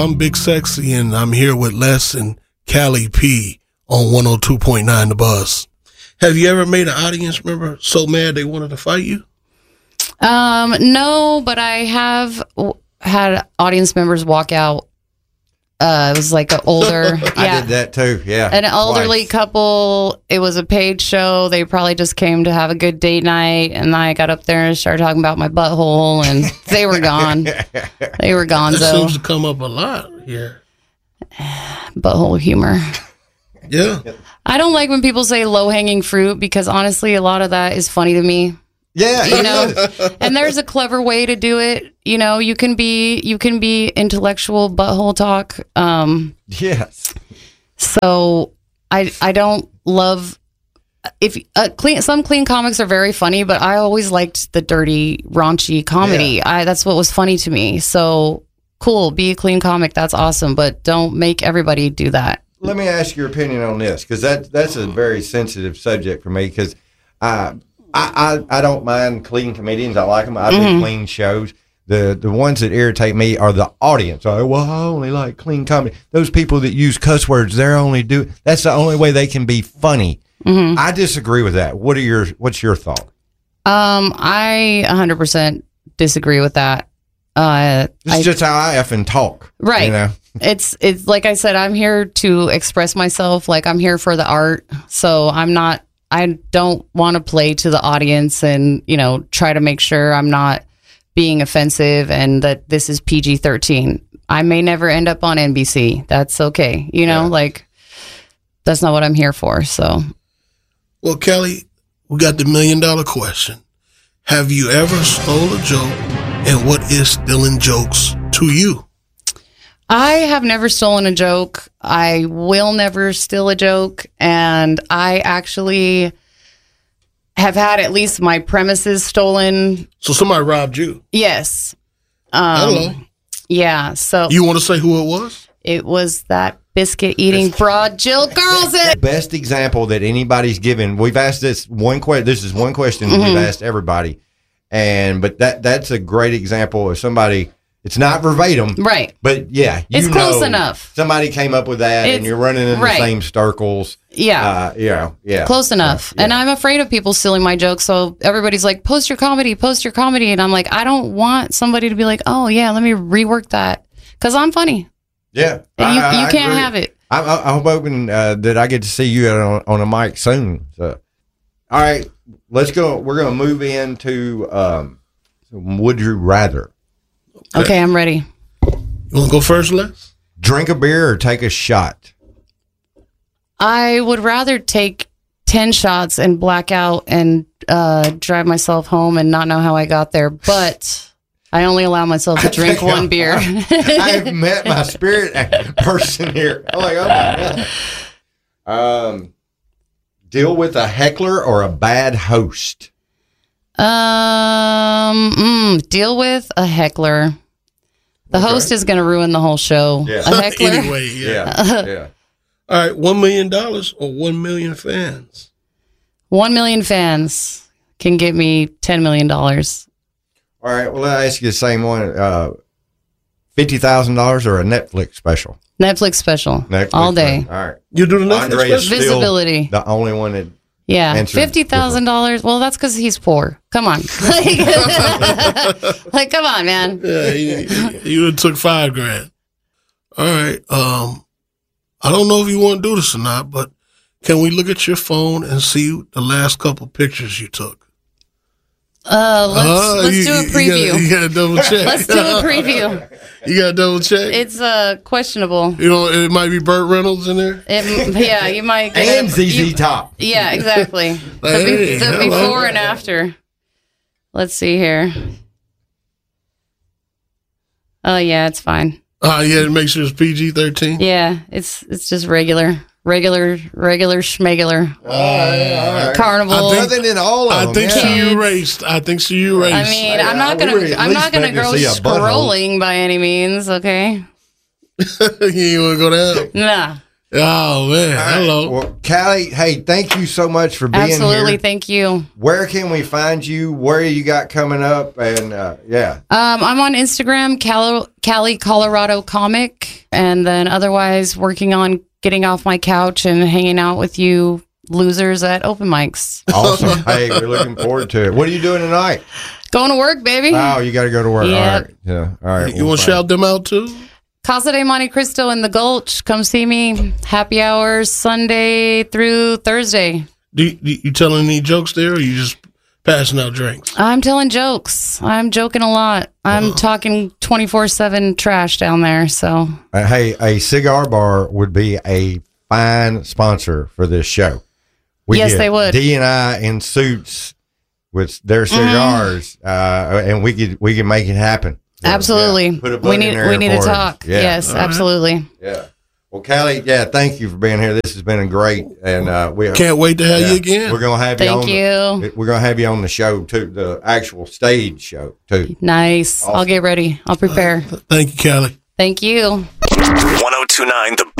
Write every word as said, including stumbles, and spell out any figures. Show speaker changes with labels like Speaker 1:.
Speaker 1: I'm Big Sexy, and I'm here with Les and Callie P on one oh two point nine The Buzz. Have you ever made an audience member so mad they wanted to fight you?
Speaker 2: Um, no, but I have had audience members walk out. Uh, it was like an older, yeah,
Speaker 3: I did that too. Yeah,
Speaker 2: an elderly
Speaker 3: twice.
Speaker 2: couple. It was a paid show. They probably just came to have a good date night, and I got up there and started talking about my butthole, and they were gone. They were gone.
Speaker 1: That
Speaker 2: So
Speaker 1: seems to come up a lot here.
Speaker 2: butthole humor.
Speaker 1: Yeah.
Speaker 2: I don't like when people say low hanging fruit because honestly, a lot of that is funny to me.
Speaker 3: Yeah,
Speaker 2: You know, and there's a clever way to do it. You know, you can be you can be intellectual butthole talk. Um,
Speaker 3: yes.
Speaker 2: so I I don't love if uh, clean. Some clean comics are very funny, but I always liked the dirty, raunchy comedy.
Speaker 3: Yeah.
Speaker 2: I that's what was funny to me. So cool, be a clean comic. That's awesome, but don't make everybody do that.
Speaker 3: Let me ask your opinion on this because that that's a very sensitive subject for me because I, I I I don't mind clean comedians. I like them. I
Speaker 2: Mm-hmm.
Speaker 3: do clean shows. The the ones that irritate me are the audience. Oh, well, I only like clean comedy. Those people that use cuss words, they're only do. That's the only way they can be funny.
Speaker 2: Mm-hmm.
Speaker 3: I disagree with that. What are your What's your thought?
Speaker 2: Um, I one hundred percent disagree with that. Uh,
Speaker 3: This
Speaker 2: I,
Speaker 3: is just how I effing talk.
Speaker 2: Right.
Speaker 3: You know.
Speaker 2: It's it's like I said, I'm here to express myself. Like I'm here for the art. So I'm not. I don't want to play to the audience and you know try to make sure I'm not being offensive and that this is P G thirteen. I may never end up on N B C. That's okay. You know,
Speaker 3: Yeah.
Speaker 2: like that's not what I'm here for. So
Speaker 1: Well, Kelly, we got the million dollar question. Have you ever stole a joke, and what is stealing jokes to you?
Speaker 2: I have never stolen a joke. I will never steal a joke. And I actually have had at least my premises stolen.
Speaker 1: So somebody robbed you.
Speaker 2: Yes. Um,
Speaker 1: Hello.
Speaker 2: Yeah. So
Speaker 1: You want to say who it was?
Speaker 2: it was that biscuit eating broad, Jill Carlson.
Speaker 3: Best example that anybody's given. We've asked this one question. This is one question
Speaker 2: Mm-hmm.
Speaker 3: we've asked everybody, and but that that's a great example of somebody. It's not verbatim,
Speaker 2: Right.
Speaker 3: but yeah, you
Speaker 2: It's
Speaker 3: know
Speaker 2: close enough.
Speaker 3: Somebody came up with that,
Speaker 2: It's-
Speaker 3: and you're running in
Speaker 2: right.
Speaker 3: the same circles.
Speaker 2: Yeah.
Speaker 3: uh, you know, yeah,
Speaker 2: Close enough.
Speaker 3: Yeah.
Speaker 2: And I'm afraid of people stealing my jokes. So everybody's like, post your comedy, post your comedy. And I'm like, I don't want somebody to be like, oh, yeah, let me rework that. Because I'm funny.
Speaker 3: yeah.
Speaker 2: And you,
Speaker 3: I- I
Speaker 2: you can't
Speaker 3: agree.
Speaker 2: have it.
Speaker 3: I'm, I'm hoping uh, that I get to see you on, on a mic soon. So, all right, let's go. We're going to move into um, Would You Rather.
Speaker 2: Okay, I'm ready.
Speaker 1: You want to go first, Les?
Speaker 3: Drink a beer or take a shot?
Speaker 2: I would rather take ten shots and black out and uh, drive myself home and not know how I got there. But I only allow myself to drink one beer.
Speaker 3: I've met my spirit person here. I'm like, oh my God. Um, deal with a heckler or a bad host?
Speaker 2: um, mm, deal with a heckler. The
Speaker 3: Okay.
Speaker 2: host is going to ruin the whole show.
Speaker 3: Yeah.
Speaker 2: A heckler.
Speaker 1: Anyway, yeah.
Speaker 3: Yeah, yeah.
Speaker 1: All right, one million dollars or one million fans?
Speaker 2: One million fans can get me ten million dollars.
Speaker 3: All right, well, I'll ask you the same one. Uh, fifty thousand dollars or a Netflix special?
Speaker 2: Netflix special.
Speaker 3: Netflix
Speaker 2: all day.
Speaker 3: special. All right.
Speaker 1: You do the Netflix
Speaker 3: Andre is
Speaker 1: special?
Speaker 3: still
Speaker 2: Visibility.
Speaker 3: the only one that.
Speaker 2: Yeah.
Speaker 3: Answer
Speaker 2: fifty thousand dollars. Well, that's because he's poor. Come on. like, like, come on, man.
Speaker 1: Yeah, you, you took five grand. All right. Um, I don't know if you want to do this or not, but can we look at your phone and see the last couple pictures you took?
Speaker 2: Uh, let's
Speaker 1: Uh,
Speaker 2: let's
Speaker 1: you-
Speaker 2: do a
Speaker 1: you
Speaker 2: preview.
Speaker 1: gotta- You got to double check.
Speaker 2: Let's do a preview.
Speaker 1: You got to double check.
Speaker 2: It's uh questionable.
Speaker 1: You know, it might be Burt Reynolds in there.
Speaker 2: It, yeah, you might get
Speaker 3: And
Speaker 2: a-
Speaker 3: Z Z
Speaker 2: you-
Speaker 3: Top.
Speaker 2: Yeah, exactly. The,
Speaker 1: Hey,
Speaker 2: be- the
Speaker 1: hello.
Speaker 2: before and after. Let's see here. Oh yeah, it's fine.
Speaker 1: Oh, yeah, to make sure it's P G thirteen.
Speaker 2: Yeah, it's it's just regular, regular, regular schmegular.
Speaker 3: All right, all right.
Speaker 2: Carnival.
Speaker 1: I think-
Speaker 3: Other than all of
Speaker 1: I
Speaker 3: them.
Speaker 1: think
Speaker 3: yeah.
Speaker 1: she
Speaker 2: Kids.
Speaker 1: erased. I think she erased.
Speaker 2: I mean,
Speaker 3: Yeah,
Speaker 2: I'm not
Speaker 3: we
Speaker 2: gonna.
Speaker 3: were at
Speaker 2: I'm
Speaker 3: least
Speaker 2: not gonna
Speaker 3: expecting
Speaker 2: go
Speaker 3: to see a butthole.
Speaker 2: scrolling by any means. Okay.
Speaker 1: you ain't want to go down.
Speaker 2: Nah.
Speaker 1: Oh man,
Speaker 3: All right.
Speaker 1: hello.
Speaker 3: Well, Callie, hey, thank you so much for being
Speaker 2: Absolutely.
Speaker 3: here.
Speaker 2: Thank you.
Speaker 3: Where can we find you? Where you got coming up? And uh, yeah.
Speaker 2: Um, I'm on Instagram, Cali, Cali, Colorado Comic, and then otherwise working on getting off my couch and hanging out with you losers at open mics.
Speaker 3: Awesome. Hey, we're looking forward to it. What are you doing tonight?
Speaker 2: Going to work, baby.
Speaker 3: Oh, you got to go to work.
Speaker 2: Yep.
Speaker 3: All right. Yeah. All right.
Speaker 1: You
Speaker 3: We'll
Speaker 1: want to
Speaker 3: find-
Speaker 1: shout them out too?
Speaker 2: Casa de Monte Cristo in the Gulch. Come see me. Happy hours Sunday through Thursday.
Speaker 1: Do you, do you telling any jokes there, or you just passing out drinks?
Speaker 2: I'm telling jokes. I'm joking a lot. I'm talking twenty-four seven trash down there. So
Speaker 3: Uh, hey, a cigar bar would be a fine sponsor for this show. We
Speaker 2: Yes,
Speaker 3: get
Speaker 2: they would.
Speaker 3: D and I in suits with their cigars,
Speaker 2: Mm-hmm.
Speaker 3: uh, and we could we can make it happen. So,
Speaker 2: absolutely.
Speaker 3: yeah, put a
Speaker 2: we
Speaker 3: button in
Speaker 2: need
Speaker 3: there
Speaker 2: we need to
Speaker 3: for us.
Speaker 2: talk.
Speaker 3: Yeah.
Speaker 2: Yes,
Speaker 1: All right.
Speaker 2: absolutely.
Speaker 3: Yeah. Well, Callie, yeah, thank you for being here. This has been a great, and uh, we
Speaker 1: Can't wait to have
Speaker 3: yeah,
Speaker 1: you again.
Speaker 3: We're gonna have you
Speaker 2: Thank
Speaker 3: on.
Speaker 2: you.
Speaker 3: The, we're gonna have you on the show too, the actual stage show too.
Speaker 2: Nice. I'll
Speaker 3: Awesome.
Speaker 2: get ready. I'll prepare.
Speaker 1: Thank you, Callie.
Speaker 2: Thank you.
Speaker 4: one oh two nine The